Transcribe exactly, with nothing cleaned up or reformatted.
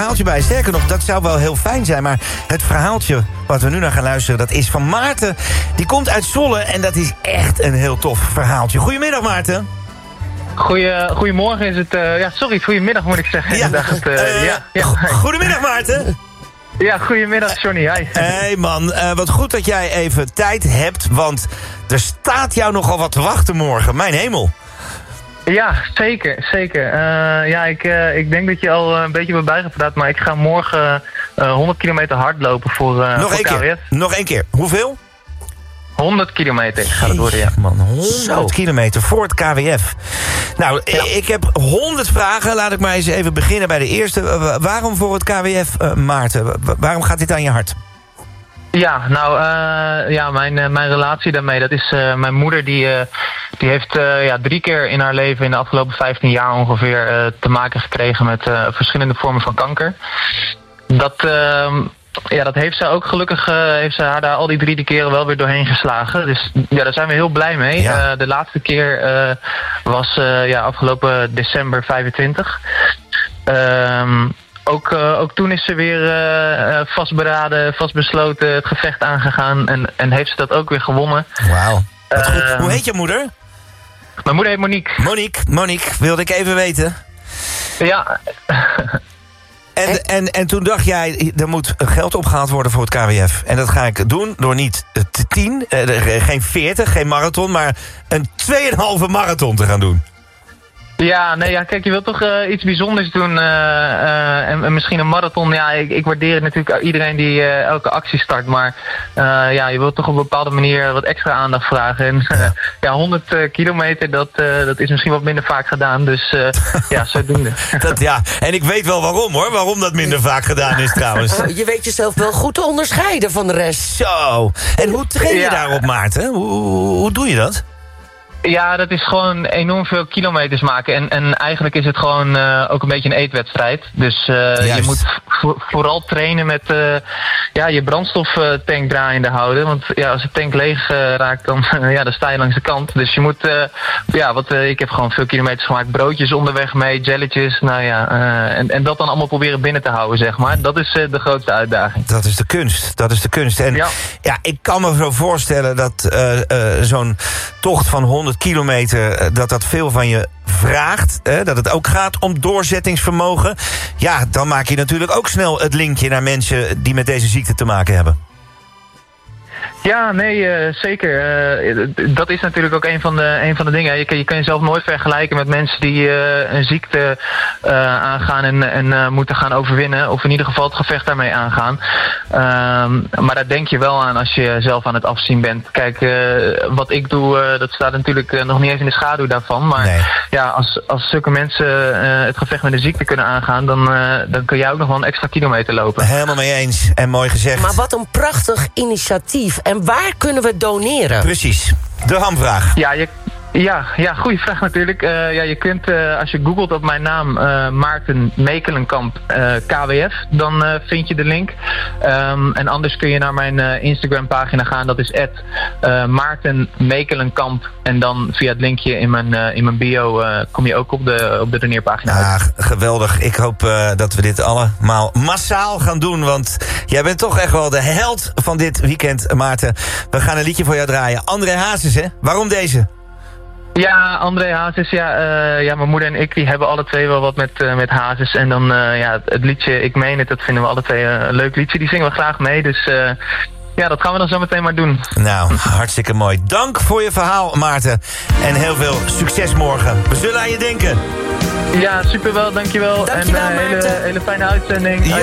verhaaltje bij. Sterker nog, dat zou wel heel fijn zijn. Maar het verhaaltje wat we nu naar gaan luisteren, dat is van Maarten. Die komt uit Zwolle en dat is echt een heel tof verhaaltje. Goedemiddag, Maarten. Goeie, goedemorgen is het... Uh, ja, sorry, goedemiddag moet ik zeggen. Ja, het, uh, uh, ja, ja. Goedemiddag, Maarten. Ja, goedemiddag, Johnny. Hi. Hey man, uh, wat goed dat jij even tijd hebt, want er staat jou nogal wat te wachten morgen. Mijn hemel. Ja, zeker, zeker. Uh, ja, ik, uh, ik denk dat je al een beetje bent bijgepraat, maar ik ga morgen uh, honderd kilometer hardlopen voor, uh, Nog voor één K W F. keer. Nog één keer. Hoeveel? honderd kilometer gaat het worden, ja. Man, honderd kilometer voor het K W F. Nou, ja. ik heb honderd vragen. Laat ik maar eens even beginnen bij de eerste. Uh, waarom voor het K W F, uh, Maarten? W- waarom gaat dit aan je hart? Ja, nou, uh, ja, mijn, uh, mijn relatie daarmee, dat is uh, mijn moeder die, uh, die heeft uh, ja, drie keer in haar leven in de afgelopen vijftien jaar ongeveer uh, te maken gekregen met uh, verschillende vormen van kanker. Dat... Uh, Ja, dat heeft ze ook gelukkig, uh, heeft ze haar daar al die drie keren wel weer doorheen geslagen. Dus ja, daar zijn we heel blij mee. Ja. Uh, de laatste keer uh, was uh, ja, afgelopen december vijfentwintig. Um, ook, uh, ook toen is ze weer uh, vastberaden, vastbesloten het gevecht aangegaan. En, en heeft ze dat ook weer gewonnen. Wauw. Wat goed. Uh, Hoe heet je moeder? Mijn moeder heet Monique. Monique, Monique, wilde ik even weten. Ja. En, en, en toen dacht jij, er moet geld opgehaald worden voor het K W F. En dat ga ik doen door niet tien, eh, geen veertig, geen marathon... maar een tweeënhalve marathon te gaan doen. Ja, nee, ja, kijk, je wilt toch uh, iets bijzonders doen. Uh, uh, en, en misschien een marathon. Ja, ik, ik waardeer het natuurlijk iedereen die uh, elke actie start. Maar uh, ja, je wilt toch op een bepaalde manier wat extra aandacht vragen. En uh, ja, honderd uh, kilometer, dat, uh, dat is misschien wat minder vaak gedaan. Dus uh, ja, zodoende. Dat, ja, en ik weet wel waarom hoor. Waarom dat minder vaak gedaan is trouwens. Je weet jezelf wel goed te onderscheiden van de rest. Zo. En hoe train je ja. daarop, Maarten? Hoe, hoe, hoe doe je dat? Ja, dat is gewoon enorm veel kilometers maken. En, en eigenlijk is het gewoon uh, ook een beetje een eetwedstrijd. Dus uh, je moet vo- vooral trainen met uh, ja, je brandstoftank draaiende houden. Want ja, als de tank leeg uh, raakt, dan, uh, ja, dan sta je langs de kant. Dus je moet, uh, ja, wat, uh, ik heb gewoon veel kilometers gemaakt. Broodjes onderweg mee, jelletjes. Nou ja, uh, en, en dat dan allemaal proberen binnen te houden, zeg maar. Dat is uh, de grootste uitdaging. Dat is de kunst, dat is de kunst. En ja, ja ik kan me zo voorstellen dat uh, uh, zo'n tocht van honderd kilometer, dat dat veel van je vraagt. Hè, dat het ook gaat om doorzettingsvermogen. Ja, dan maak je natuurlijk ook snel het linkje naar mensen die met deze ziekte te maken hebben. Ja, nee, uh, zeker. Uh, dat is natuurlijk ook een van de, een van de dingen. Je kan, je kan jezelf nooit vergelijken met mensen die uh, een ziekte uh, aangaan en, en uh, moeten gaan overwinnen. Of in ieder geval het gevecht daarmee aangaan. Um, maar daar denk je wel aan als je zelf aan het afzien bent. Kijk, uh, wat ik doe, uh, dat staat natuurlijk uh, nog niet even in de schaduw daarvan. Maar nee. ja, als, als zulke mensen uh, het gevecht met de ziekte kunnen aangaan, dan, uh, dan kun jij ook nog wel een extra kilometer lopen. Helemaal mee eens en mooi gezegd. Maar wat een prachtig initiatief. En waar kunnen we doneren? Precies. De hamvraag. Ja, je, ja, ja, goede vraag natuurlijk. Uh, ja, je kunt, uh, als je googelt op mijn naam, uh, Maarten Mekelenkamp uh, K W F, dan uh, vind je de link. Um, en anders kun je naar mijn uh, Instagram pagina gaan. Dat is at uh, Maarten Mekelenkamp. En dan via het linkje in mijn, uh, in mijn bio uh, kom je ook op de, op de doneerpagina ah, uit. Geweldig. Ik hoop uh, dat we dit allemaal massaal gaan doen. Want jij bent toch echt wel de held van dit weekend, Maarten. We gaan een liedje voor jou draaien. André Hazes, hè? Waarom deze? Ja, André Hazes, ja, uh, ja, mijn moeder en ik die hebben alle twee wel wat met, uh, met Hazes. En dan, uh, ja, het, het liedje Ik Meen Het, dat vinden we alle twee uh, een leuk liedje. Die zingen we graag mee, dus uh, ja, dat gaan we dan zo meteen maar doen. Nou, hartstikke mooi. Dank voor je verhaal, Maarten. En heel veel succes morgen. We zullen aan je denken. Ja, super wel, dankjewel. Dankjewel, en uh, Maarten. hele, hele fijne uitzending.